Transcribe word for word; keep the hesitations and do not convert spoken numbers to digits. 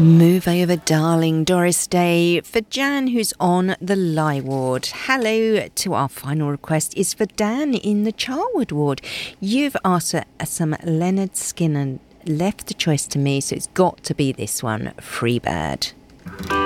Move over, darling, Doris Day, for Jan, who's on the Lie ward. Hello to our final request is for Dan in the Charwood ward. You've asked for some Leonard Skinner, left the choice to me, so it's got to be this one, Freebird.